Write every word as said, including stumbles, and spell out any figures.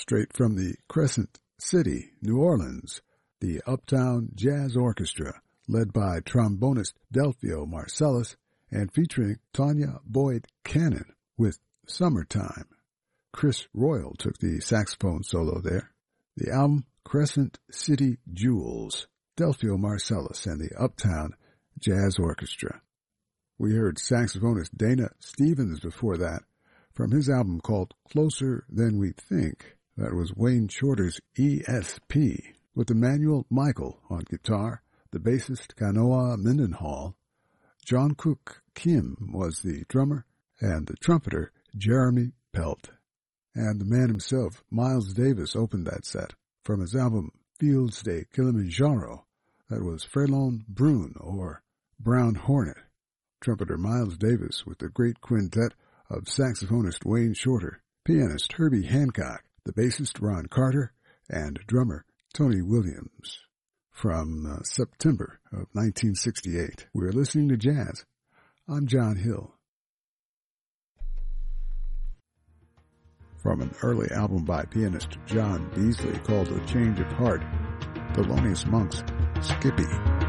Straight from the Crescent City, New Orleans, the Uptown Jazz Orchestra, led by trombonist Delphio Marcellus and featuring Tanya Boyd Cannon with Summertime. Chris Royal took the saxophone solo there. The album Crescent City Jewels, Delphio Marcellus and the Uptown Jazz Orchestra. We heard saxophonist Dana Stevens before that from his album called Closer Than We Think. That was Wayne Shorter's E S P, with Emmanuel Michael on guitar, the bassist Kanoa Mendenhall. John Cook Kim was the drummer, and the trumpeter Jeremy Pelt. And the man himself, Miles Davis, opened that set from his album Fields de Kilimanjaro. That was Frelon Brune, or Brown Hornet. Trumpeter Miles Davis with the great quintet of saxophonist Wayne Shorter, pianist Herbie Hancock, the bassist Ron Carter, and drummer Tony Williams. From uh, September of nineteen sixty-eight, we're listening to jazz. I'm John Hill. From an early album by pianist John Beasley called A Change of Heart, Thelonious Monk's Skippy.